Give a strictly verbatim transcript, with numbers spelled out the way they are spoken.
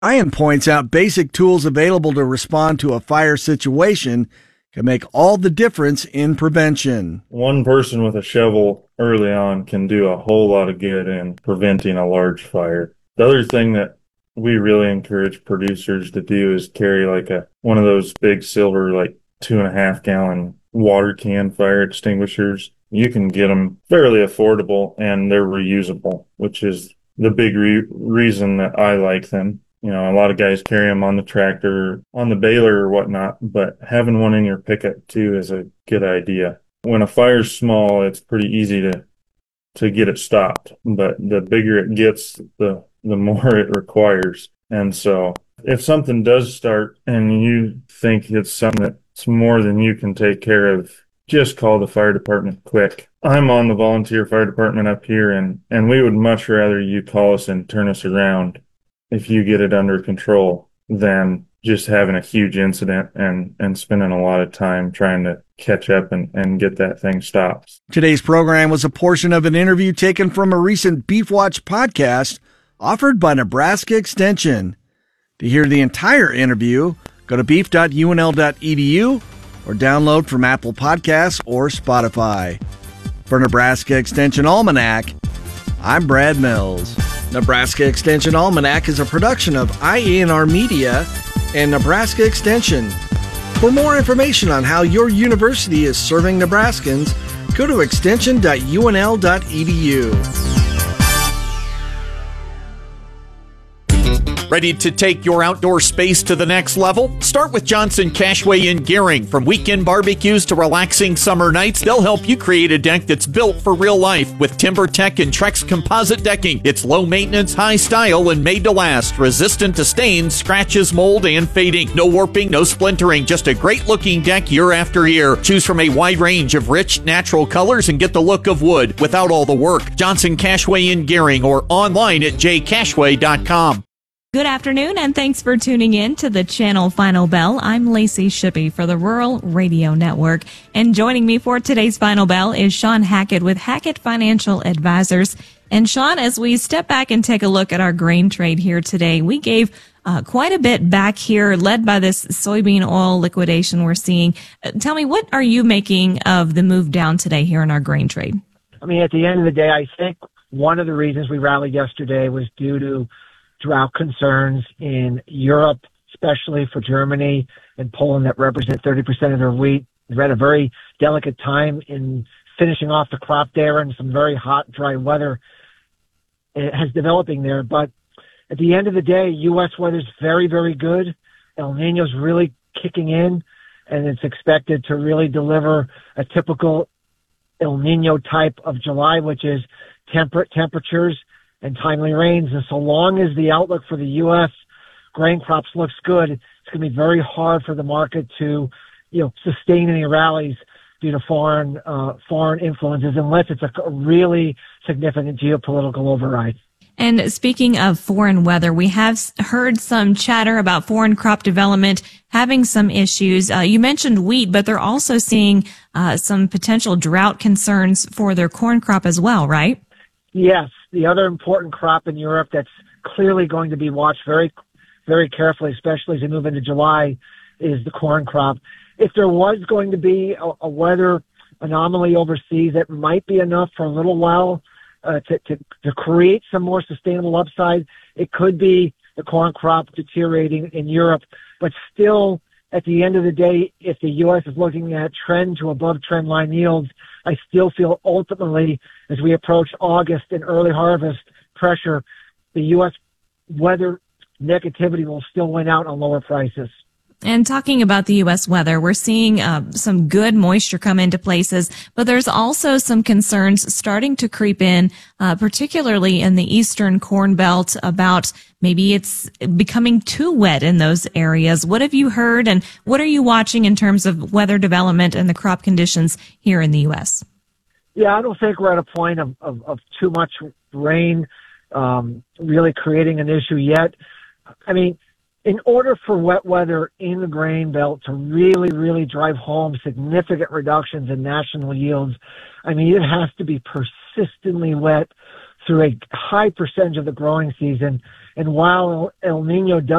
Ian points out basic tools available to respond to a fire situation can make all the difference in prevention. One person with a shovel early on can do a whole lot of good in preventing a large fire. The other thing that we really encourage producers to do is carry like a one of those big silver, like two and a half gallon water can fire extinguishers. You can get them fairly affordable and they're reusable, which is the big re- reason that I like them. You know, a lot of guys carry them on the tractor, on the baler or whatnot, but having one in your pickup too is a good idea. When a fire's small, it's pretty easy to to get it stopped, but the bigger it gets, the the more it requires. And so if something does start and you think it's something that's more than you can take care of, just call the fire department quick. I'm on the volunteer fire department up here, and, and we would much rather you call us and turn us around if you get it under control than just having a huge incident and, and spending a lot of time trying to catch up and, and get that thing stopped. Today's program was a portion of an interview taken from a recent Beef Watch podcast offered by Nebraska Extension. To hear the entire interview, go to beef dot u n l dot e d u or download from Apple Podcasts or Spotify. For Nebraska Extension Almanac, I'm Brad Mills. Nebraska Extension Almanac is a production of I E N R Media and Nebraska Extension. For more information on how your university is serving Nebraskans, go to extension dot u n l dot e d u. Ready to take your outdoor space to the next level? Start with Johnson Cashway in Gering. From weekend barbecues to relaxing summer nights, they'll help you create a deck that's built for real life with TimberTech and Trex composite decking. It's low maintenance, high style, and made to last. Resistant to stains, scratches, mold, and fading. No warping, no splintering. Just a great looking deck year after year. Choose from a wide range of rich, natural colors and get the look of wood without all the work. Johnson Cashway in Gering or online at j cashway dot com. Good afternoon, and thanks for tuning in to the Channel Final Bell. I'm Lacey Shippey for the Rural Radio Network. And joining me for today's Final Bell is Sean Hackett with Hackett Financial Advisors. And Sean, as we step back and take a look at our grain trade here today, we gave uh, quite a bit back here, led by this soybean oil liquidation we're seeing. Uh, tell me, what are you making of the move down today here in our grain trade? I mean, at the end of the day, I think one of the reasons we rallied yesterday was due to drought concerns in Europe, especially for Germany and Poland that represent thirty percent of their wheat. They're at a very delicate time in finishing off the crop there, and some very hot, dry weather has developing there. But at the end of the day, U S weather's very, very good. El Nino's really kicking in, and it's expected to really deliver a typical El Nino type of July, which is temperate temperatures and timely rains. And so long as the outlook for the U S grain crops looks good, it's going to be very hard for the market to, you know, sustain any rallies due to foreign, uh, foreign influences, unless it's a really significant geopolitical override. And speaking of foreign weather, we have heard some chatter about foreign crop development having some issues. Uh, you mentioned wheat, but they're also seeing uh, some potential drought concerns for their corn crop as well, right? Yes. The other important crop in Europe that's clearly going to be watched very, very carefully, especially as we move into July, is the corn crop. If there was going to be a, a weather anomaly overseas, it might be enough for a little while uh, to, to, to create some more sustainable upside. It could be the corn crop deteriorating in Europe, but still, at the end of the day, if the U S is looking at trend to above trend line yields, I still feel ultimately, as we approach August and early harvest pressure, the U S weather negativity will still win out on lower prices. And talking about the U S weather, we're seeing uh, some good moisture come into places, but there's also some concerns starting to creep in, uh, particularly in the eastern corn belt, about maybe it's becoming too wet in those areas. What have you heard, and what are you watching in terms of weather development and the crop conditions here in the U S? Yeah, I don't think we're at a point of, of, of too much rain um, really creating an issue yet. I mean, in order for wet weather in the grain belt to really, really drive home significant reductions in national yields, I mean, it has to be persistently wet through a high percentage of the growing season. And while El Nino does